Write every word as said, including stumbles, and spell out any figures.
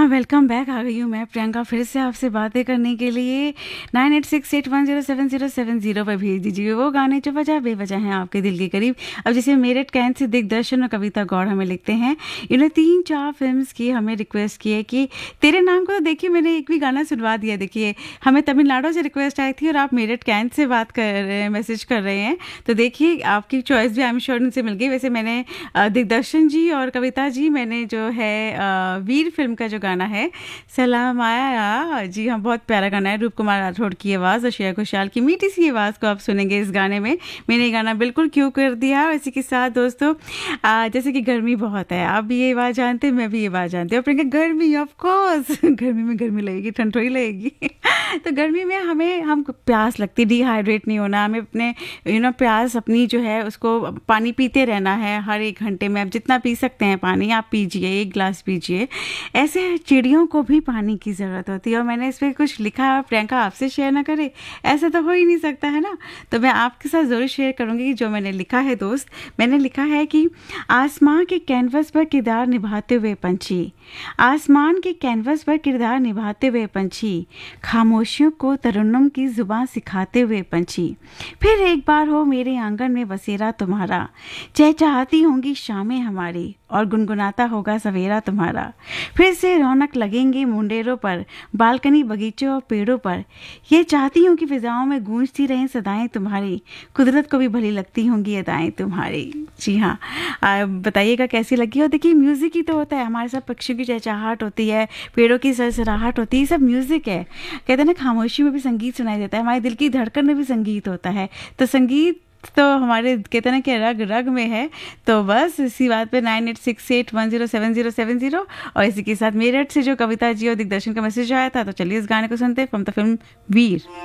Welcome back. आ गई हूँ मैं प्रियंका फिर से आपसे बातें करने के लिए। Nine eight six eight one zero seven zero seven zero पर भेज दीजिए वो गाने जो वजह बेवजह हैं आपके दिल के करीब। अब जैसे मेरठ कैंट से दिग्दर्शन और कविता गौड़ हमें लिखते हैं, इन्होंने तीन चार फिल्म्स की हमें रिक्वेस्ट की है कि तेरे नाम को तो देखिए मैंने एक भी गाना सुनवा दिया। देखिए हमें तमिलनाडु से रिक्वेस्ट आई थी और आप मेरठ कैंट से बात कर रहे हैं, मैसेज कर रहे हैं, तो देखिए आपकी चॉइस भी आई एम श्योर उनसे मिल गई। वैसे मैंने दिग्दर्शन जी और कविता जी, मैंने जो है वीर फिल्म का जो गाना है सलाम आया, जी हाँ बहुत प्यारा गाना है। रूप कुमार राठौड़ की आवाज़ और श्रेया घोषाल की मीठी सी आवाज़ को आप सुनेंगे इस गाने में। मैंने ये गाना बिल्कुल क्यों कर दिया। इसी के साथ दोस्तों आ, जैसे कि गर्मी बहुत है, आप भी ये बात जानते हैं, मैं भी ये बात जानती हूँ। अपने गर्मी ऑफ कोर्स गर्मी में गर्मी लगेगी, ठंड थोड़ी लगेगी तो गर्मी में हमें हम प्यास लगती, डिहाइड्रेट नहीं होना, हमें अपने यू नो प्यास अपनी जो है उसको पानी पीते रहना है हर एक घंटे में। आप जितना पी सकते हैं पानी आप पीजिए, एक गिलास पीजिए। ऐसे चिड़ियों को भी पानी की ज़रूरत होती है और मैंने इस पर कुछ लिखा है, प्रियंका आपसे शेयर ना करे ऐसा तो हो ही नहीं सकता है ना। तो मैं आपके साथ ज़रूर शेयर करूँगी कि जो मैंने लिखा है दोस्त। मैंने लिखा है कि आसमां के कैनवस पर किरदार निभाते हुए पंछी, आसमान के कैनवस पर किरदार निभाते हुए पंछी, खामोशियों को तरन्नुम की जुबान सिखाते हुए पंछी, फिर एक बार हो मेरे आंगन में बसेरा तुम्हारा, चहचहाती होंगी शामें हमारी और गुनगुनाता होगा सवेरा तुम्हारा, फिर से रौनक लगेंगे मुंडेरों पर, बालकनी बगीचों और पेड़ों पर, ये चाहती हूँ कि फिजाओं में गूंजती रहें सदाएं तुम्हारी, कुदरत को भी भली लगती होंगी अदाएं तुम्हारी। जी हाँ, बताइएगा कैसी लगी हो। देखिए म्यूज़िक ही तो होता है, हमारे साथ पक्षियों की चहचहाहट होती है, पेड़ों की सरसराहट होती है, सब म्यूज़िक है। कहते हैं ना खामोशी में भी संगीत सुनाई देता है, हमारे दिल की धड़कन में भी संगीत होता है। तो संगीत तो हमारे कहते हैं ना कि रग रग में है। तो बस इसी बात पे nine eight six eight one zero seven zero seven zero और इसी के साथ मेरठ से जो कविता जी और दिग्दर्शन का मैसेज आया था। तो चलिए इस गाने को सुनते हैं फ्रॉम द फिल्म वीर।